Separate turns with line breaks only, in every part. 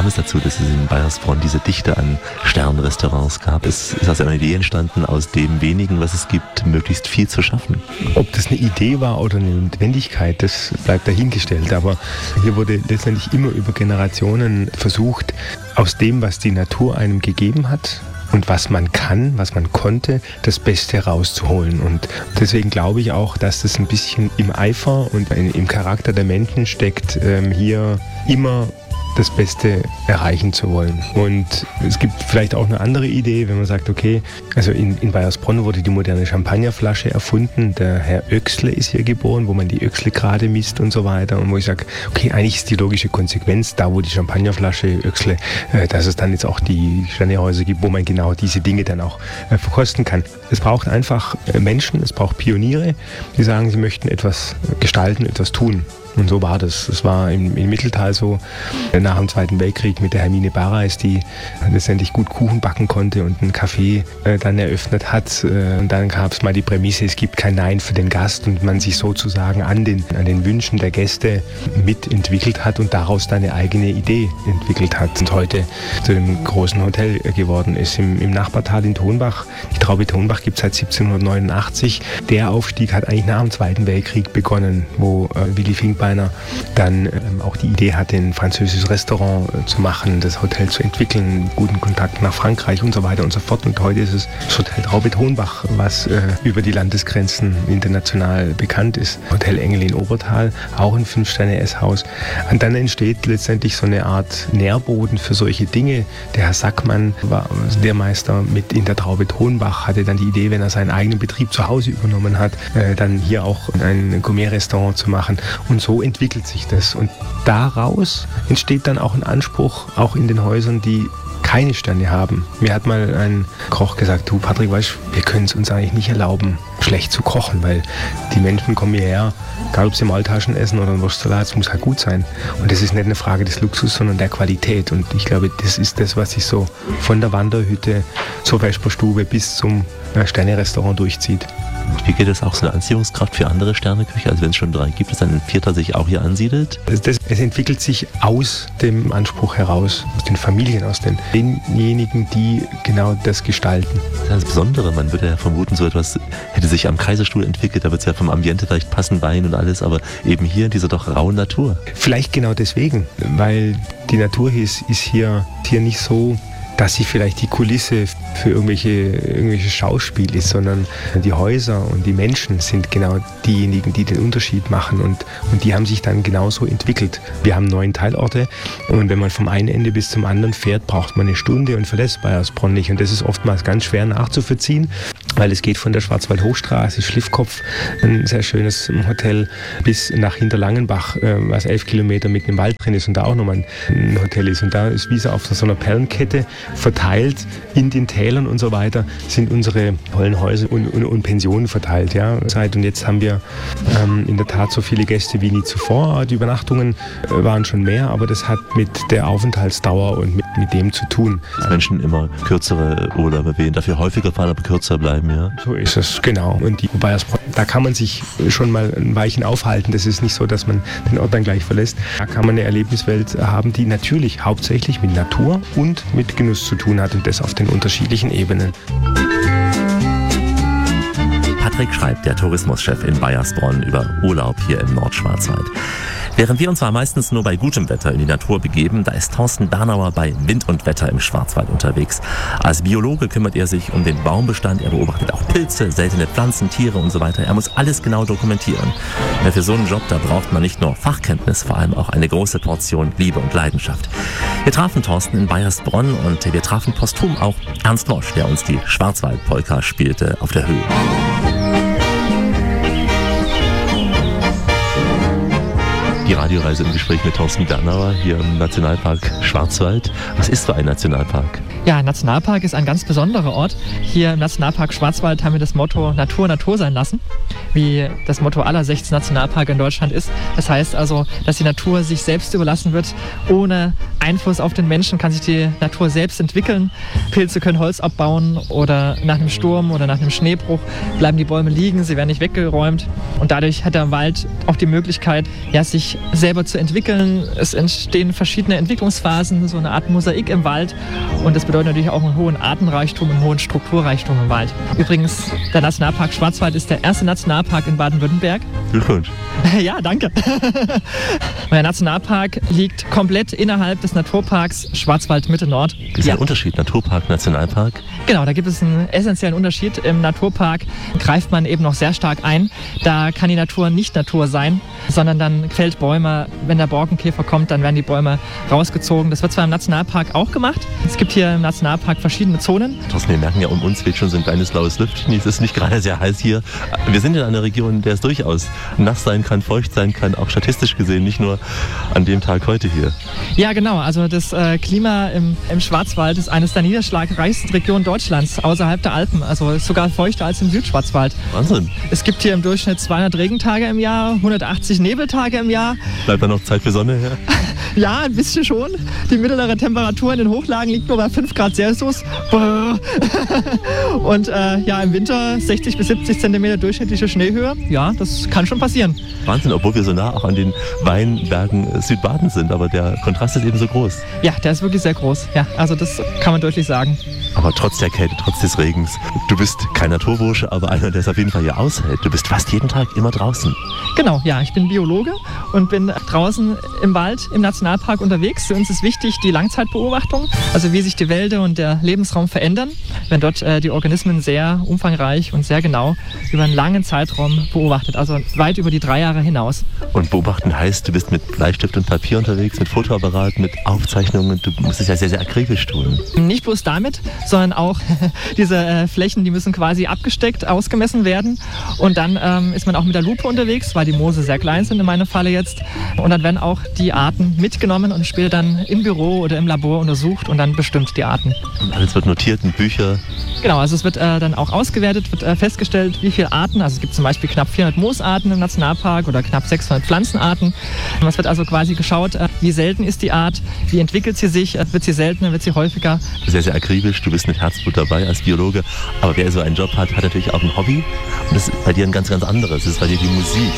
kam es dazu, dass es in Baiersbronn diese Dichte an Sternrestaurants gab? Ist also eine Idee entstanden, aus dem wenigen, was es gibt, möglichst viel zu schaffen?
Ob das eine Idee war oder eine Notwendigkeit, das bleibt dahingestellt. Aber hier wurde letztendlich immer über Generationen versucht, aus dem, was die Natur einem gegeben hat und was man kann, was man konnte, das Beste rauszuholen. Und deswegen glaube ich auch, dass das ein bisschen im Eifer und im Charakter der Menschen steckt, hier immer das Beste erreichen zu wollen. Und es gibt vielleicht auch eine andere Idee, wenn man sagt, okay, also in Baiersbronn wurde die moderne Champagnerflasche erfunden. Der Herr Oechsle ist hier geboren, wo man die Oechsle gerade misst und so weiter. Und wo ich sage, okay, eigentlich ist die logische Konsequenz, da wo die Champagnerflasche Oechsle, dass es dann jetzt auch die Sternehäuser gibt, wo man genau diese Dinge dann auch verkosten kann. Es braucht einfach Menschen, es braucht Pioniere, die sagen, sie möchten etwas gestalten, etwas tun. Und so war das. Es war im Mitteltal so, nach dem Zweiten Weltkrieg mit der Hermine Barreis, die letztendlich gut Kuchen backen konnte und ein Café dann eröffnet hat. Und dann gab es mal die Prämisse, es gibt kein Nein für den Gast und man sich sozusagen an den Wünschen der Gäste mitentwickelt hat und daraus dann eine eigene Idee entwickelt hat und heute zu einem großen Hotel geworden ist. Im Nachbartal in Tonbach, die Traube Tonbach gibt es seit 1789. Der Aufstieg hat eigentlich nach dem Zweiten Weltkrieg begonnen, wo Willy Finkbeiner dann auch die Idee hatte, ein französisches Restaurant zu machen, das Hotel zu entwickeln, guten Kontakt nach Frankreich und so weiter und so fort. Und heute ist es das Hotel Traube Tonbach, was über die Landesgrenzen international bekannt ist. Hotel Engel in Obertal, auch ein 5-Sterne-Esshaus. Und dann entsteht letztendlich so eine Art Nährboden für solche Dinge. Der Herr Sackmann war Lehrmeister mit in der Traube Tonbach, hatte dann die Idee, wenn er seinen eigenen Betrieb zu Hause übernommen hat, dann hier auch ein Gourmet-Restaurant zu machen. Und so entwickelt sich das. Und daraus entsteht dann auch ein Anspruch, auch in den Häusern, die keine Sterne haben. Mir hat mal ein Koch gesagt, du Patrick, weißt, wir können es uns eigentlich nicht erlauben, schlecht zu kochen, weil die Menschen kommen hierher, egal ob sie Maultaschen essen oder einen Wurstsalat, es muss halt gut sein. Und das ist nicht eine Frage des Luxus, sondern der Qualität. Und ich glaube, das ist das, was sich so von der Wanderhütte zur Vesperstube bis zum Sterne-Restaurant durchzieht.
Wie geht es auch so eine Anziehungskraft für andere Sterneküche? Also wenn es schon 3 gibt, dass ein 4. sich auch hier ansiedelt?
Es entwickelt sich aus dem Anspruch heraus, aus den Familien, aus denjenigen, die genau das gestalten.
Das ist das Besondere. Man würde ja vermuten, so etwas hätte sich am Kaiserstuhl entwickelt, da wird es ja vom Ambiente vielleicht passen, Wein und alles, aber eben hier in dieser doch rauen Natur.
Vielleicht genau deswegen, weil die Natur hier ist hier nicht so, dass sie vielleicht die Kulisse für irgendwelche Schauspiel ist, sondern die Häuser und die Menschen sind genau diejenigen, die den Unterschied machen und die haben sich dann genauso entwickelt. Wir haben 9 Teilorte und wenn man vom einen Ende bis zum anderen fährt, braucht man eine Stunde und verlässt Baiersbronn nicht und das ist oftmals ganz schwer nachzuvollziehen, weil es geht von der Schwarzwald-Hochstraße, Schliffkopf, ein sehr schönes Hotel, bis nach Hinterlangenbach, was 11 Kilometer mitten im Wald drin ist und da auch nochmal ein Hotel ist und da ist wie so auf so einer Perlenkette verteilt in den Tälern und so weiter sind unsere tollen Häuser und Pensionen verteilt. Ja. Und jetzt haben wir in der Tat so viele Gäste wie nie zuvor. Die Übernachtungen waren schon mehr, aber das hat mit der Aufenthaltsdauer und mit dem zu tun.
Dass Menschen immer kürzere Urlaube wählen, dafür häufiger fahren, aber kürzer bleiben. Ja.
So ist es, genau. Und die Baiersbronn, da kann man sich schon mal ein Weilchen aufhalten. Das ist nicht so, dass man den Ort dann gleich verlässt. Da kann man eine Erlebniswelt haben, die natürlich hauptsächlich mit Natur und mit Genuss zu tun hat und das auf den unterschiedlichen Ebenen.
Patrick Schreib, der Tourismuschef in Baiersbronn, über Urlaub hier im Nordschwarzwald. Während wir uns zwar meistens nur bei gutem Wetter in die Natur begeben, da ist Thorsten Bernauer bei Wind und Wetter im Schwarzwald unterwegs. Als Biologe kümmert er sich um den Baumbestand, er beobachtet auch Pilze, seltene Pflanzen, Tiere und so weiter. Er muss alles genau dokumentieren. Ja, für so einen Job, da braucht man nicht nur Fachkenntnis, vor allem auch eine große Portion Liebe und Leidenschaft. Wir trafen Thorsten in Baiersbronn und wir trafen posthum auch Ernst Mosch, der uns die Schwarzwald-Polka spielte auf der Höhe. Die Radioreise im Gespräch mit Thorsten Bernauer hier im Nationalpark Schwarzwald. Was ist so ein Nationalpark?
Ja, ein Nationalpark ist ein ganz besonderer Ort. Hier im Nationalpark Schwarzwald haben wir das Motto Natur, Natur sein lassen, wie das Motto aller 16 Nationalparke in Deutschland ist. Das heißt also, dass die Natur sich selbst überlassen wird. Ohne Einfluss auf den Menschen kann sich die Natur selbst entwickeln. Pilze können Holz abbauen oder nach einem Sturm oder nach einem Schneebruch bleiben die Bäume liegen, sie werden nicht weggeräumt. Und dadurch hat der Wald auch die Möglichkeit, ja, sich sich selber zu entwickeln. Es entstehen verschiedene Entwicklungsphasen, so eine Art Mosaik im Wald. Und das bedeutet natürlich auch einen hohen Artenreichtum, einen hohen Strukturreichtum im Wald. Übrigens, der Nationalpark Schwarzwald ist der erste Nationalpark in Baden-Württemberg.
Glückwunsch.
Ja, danke. Der Nationalpark liegt komplett innerhalb des Naturparks Schwarzwald-Mitte-Nord.
Das ist ein Unterschied, Naturpark, Nationalpark?
Genau, da gibt es einen essentiellen Unterschied. Im Naturpark greift man eben noch sehr stark ein. Da kann die Natur nicht Natur sein, sondern dann fällt Bäume. Wenn der Borkenkäfer kommt, dann werden die Bäume rausgezogen. Das wird zwar im Nationalpark auch gemacht. Es gibt hier im Nationalpark verschiedene Zonen.
Thorsten, wir merken ja, um uns weht schon so ein kleines blaues Lüftchen. Es ist nicht gerade sehr heiß hier. Wir sind in einer Region, in der es durchaus nass sein kann, feucht sein kann, auch statistisch gesehen, nicht nur an dem Tag heute hier.
Ja, genau. Also das Klima im Schwarzwald ist eines der niederschlagreichsten Regionen Deutschlands, außerhalb der Alpen. Also ist sogar feuchter als im Südschwarzwald.
Wahnsinn.
Es gibt hier im Durchschnitt 200 Regentage im Jahr, 180 Nebeltage im Jahr.
Bleibt da noch Zeit für Sonne her?
Ja, ein bisschen schon. Die mittlere Temperatur in den Hochlagen liegt nur bei 5 Grad Celsius. Und ja, im Winter 60 bis 70 Zentimeter durchschnittliche Schneehöhe. Ja, das kann schon passieren.
Wahnsinn, obwohl wir so nah auch an den Weinbergen Südbaden sind, aber der Kontrast ist eben so groß.
Ja, der ist wirklich sehr groß. Ja, also das kann man deutlich sagen.
Aber trotz der Kälte, trotz des Regens, du bist kein Naturbursche, aber einer, der es auf jeden Fall hier aushält. Du bist fast jeden Tag immer draußen.
Genau, ja, ich bin Biologe und bin draußen im Wald, im Nationalpark unterwegs. Für uns ist wichtig die Langzeitbeobachtung, also wie sich die Wälder und der Lebensraum verändern, wenn dort die Organismen sehr umfangreich und sehr genau über einen langen Zeitraum beobachtet, also weit über die 3 Jahre hinaus.
Und beobachten heißt, du bist mit Bleistift und Papier unterwegs, mit Fotoapparat, mit Aufzeichnungen. Du musst es ja sehr, sehr akribisch tun.
Nicht bloß damit, sondern auch diese Flächen, die müssen quasi abgesteckt, ausgemessen werden. Und dann ist man auch mit der Lupe unterwegs, weil die Moose sehr klein sind in meinem Falle jetzt. Und dann werden auch die Arten mitgenommen und später dann im Büro oder im Labor untersucht und dann bestimmt die Arten.
Und alles wird notiert in Bücher.
Genau, also es wird dann auch ausgewertet, wird festgestellt, wie viele Arten, also es gibt zum Beispiel knapp 400 Moosarten im Nationalpark oder knapp 600 Pflanzenarten. Es wird also quasi geschaut, wie selten ist die Art, wie entwickelt sie sich, wird sie seltener, wird sie häufiger.
Sehr, sehr akribisch, du bist mit Herzblut dabei als Biologe, aber wer so einen Job hat, hat natürlich auch ein Hobby und das ist bei dir ein ganz, ganz anderes, das ist bei dir die Musik.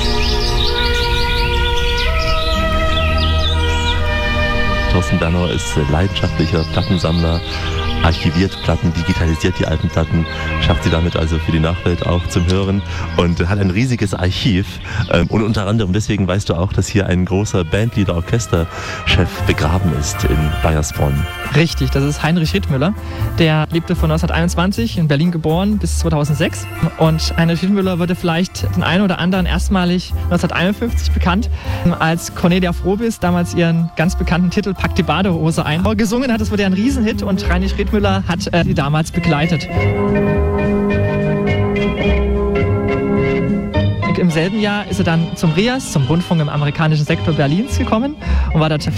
Thorsten Bernauer ist leidenschaftlicher Plattensammler, archiviert Platten, digitalisiert die alten Platten, schafft sie damit also für die Nachwelt auch zum Hören und hat ein riesiges Archiv. Und unter anderem deswegen weißt du auch, dass hier ein großer Bandleader-Orchesterchef begraben ist in Baiersbronn.
Richtig, das ist Heinrich Riethmüller. Der lebte von 1921 in Berlin geboren bis 2006. Und Heinrich Riethmüller wurde vielleicht den einen oder anderen erstmalig 1951 bekannt, als Cornelia Frohbiss damals ihren ganz bekannten Titel Pack die Badehose ein gesungen hat. Das wurde ein Riesenhit und Heinrich Riethmüller hat sie damals begleitet. Im selben Jahr ist er dann zum RIAS, zum Rundfunk im amerikanischen Sektor Berlins gekommen und war dort